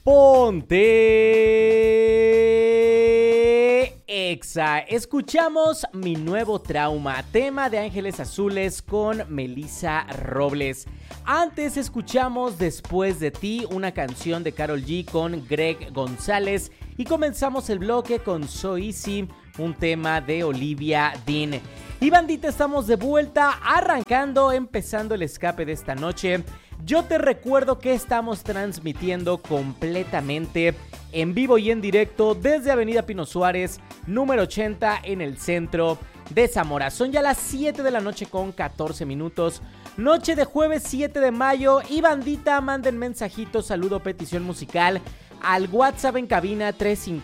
Ponte Exa. Escuchamos Mi Nuevo Trauma, tema de Ángeles Azules con Melissa Robles. Antes escuchamos Después de ti, una canción de Karol G con Greg González. Y comenzamos el bloque con So Easy, un tema de Olivia Dean. Y bandita, estamos de vuelta, empezando el escape de esta noche. Yo te recuerdo que estamos transmitiendo completamente en vivo y en directo desde Avenida Pino Suárez, número 80, en el centro de Zamora. Son ya las 7 de la noche con 14 minutos. Noche de jueves 7 de mayo. Y bandita, manden mensajitos, saludo, petición musical al WhatsApp en cabina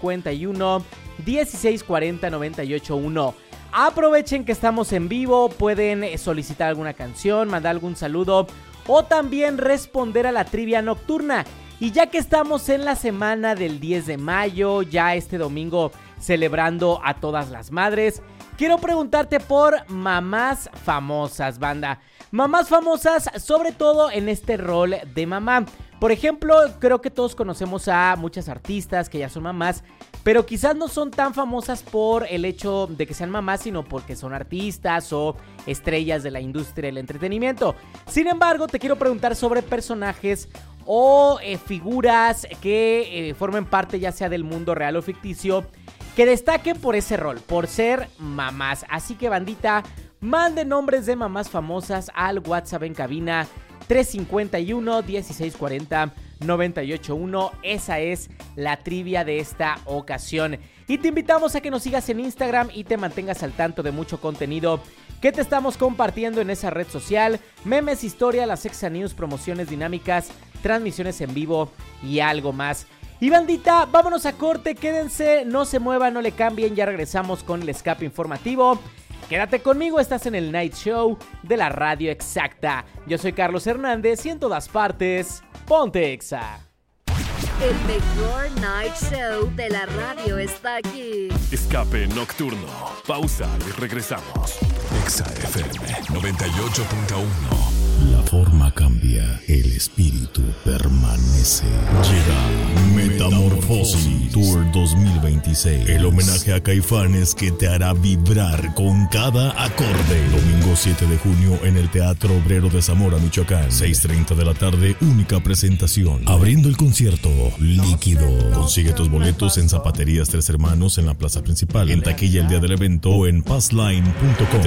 351 1640 981. Aprovechen que estamos en vivo, pueden solicitar alguna canción, mandar algún saludo o también responder a la trivia nocturna. Y ya que estamos en la semana del 10 de mayo, ya este domingo celebrando a todas las madres, quiero preguntarte por mamás famosas, banda. Mamás famosas, sobre todo en este rol de mamá. Por ejemplo, creo que todos conocemos a muchas artistas que ya son mamás, pero quizás no son tan famosas por el hecho de que sean mamás, sino porque son artistas o estrellas de la industria del entretenimiento. Sin embargo, te quiero preguntar sobre personajes o figuras que formen parte ya sea del mundo real o ficticio, que destaquen por ese rol, por ser mamás. Así que, bandita, manden nombres de mamás famosas al WhatsApp en cabina 351 1640 981. Esa es la trivia de esta ocasión. Y te invitamos a que nos sigas en Instagram y te mantengas al tanto de mucho contenido que te estamos compartiendo en esa red social. Memes, historia, las Exa News, promociones dinámicas, transmisiones en vivo y algo más. Y bandita, vámonos a corte, quédense, no se muevan, no le cambien, ya regresamos con el escape informativo. Quédate conmigo, estás en el Night Show de la Radio Exacta. Yo soy Carlos Hernández y en todas partes, ponte Exa. El mejor Night Show de la radio está aquí. Escape nocturno. Pausa y regresamos. Exa FM 98.1. La forma cambia, el espíritu permanece. Llega Metamorfosis Tour 2026. El homenaje a Caifanes que te hará vibrar con cada acorde. Domingo 7 de junio en el Teatro Obrero de Zamora, Michoacán. 6:30 de la tarde, única presentación. Abriendo el concierto, Líquido. Consigue tus boletos en Zapaterías Tres Hermanos en la plaza principal. En taquilla el día del evento o en passline.com.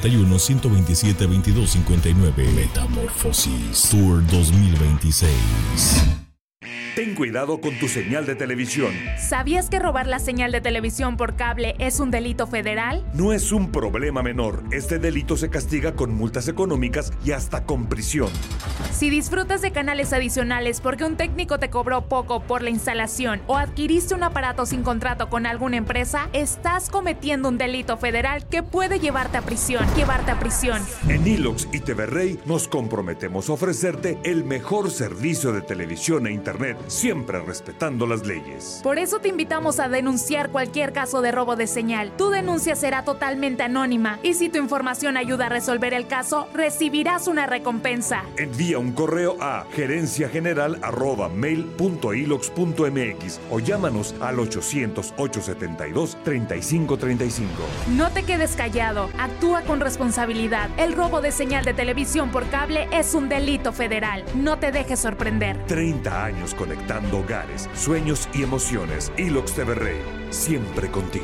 351-127-2259. Metamorfosis Tour 2026. Ten cuidado con tu señal de televisión. ¿Sabías que robar la señal de televisión por cable es un delito federal? No es un problema menor. Este delito se castiga con multas económicas y hasta con prisión. Si disfrutas de canales adicionales porque un técnico te cobró poco por la instalación o adquiriste un aparato sin contrato con alguna empresa, estás cometiendo un delito federal que puede llevarte a prisión. En Ilox y TV Rey nos comprometemos a ofrecerte el mejor servicio de televisión e internet, siempre respetando las leyes. Por eso te invitamos a denunciar cualquier caso de robo de señal. Tu denuncia será totalmente anónima y si tu información ayuda a resolver el caso, recibirás una recompensa. Envía un correo a gerenciageneral@mail.ilox.mx o llámanos al 800-872-3535. No te quedes callado, actúa con responsabilidad. El robo de señal de televisión por cable es un delito federal. No te dejes sorprender. 30 años conectando hogares, sueños y emociones. Ilox TV Rey, siempre contigo.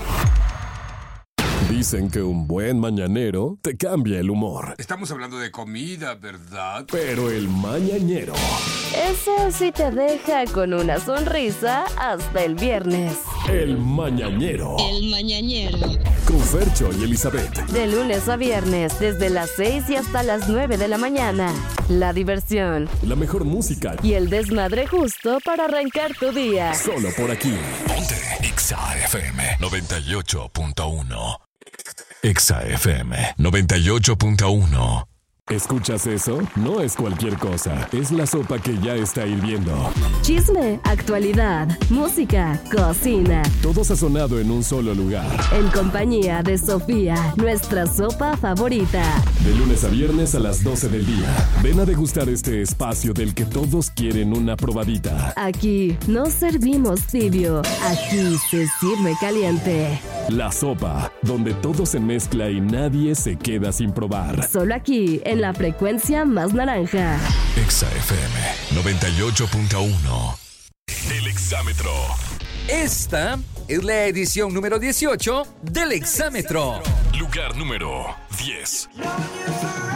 Dicen que un buen mañanero te cambia el humor. Estamos hablando de comida, ¿verdad? Pero el mañanero, Eso sí te deja con una sonrisa hasta el viernes. el mañanero. El mañanero. Con Fercho y Elizabeth. De lunes a viernes, desde las 6 y hasta las 9 de la mañana. La diversión La mejor música. y el desmadre justo para arrancar tu día. Solo por aquí. Ponte Exa FM 98.1. Exa FM 98.1. ¿Escuchas eso? No es cualquier cosa. Es la sopa que ya está hirviendo. Chisme, actualidad, música, cocina. Todo sazonado en un solo lugar. En compañía de Sofía, nuestra sopa favorita. De lunes a viernes a las 12 del día. Ven a degustar este espacio del que todos quieren una probadita. Aquí no servimos tibio. Aquí se sirve caliente. La Sopa, donde todo se mezcla y nadie se queda sin probar. Solo aquí, en la frecuencia más naranja. Exa FM 98.1. El Exámetro. Esta es la edición número 18 del Exámetro. Lugar número 10.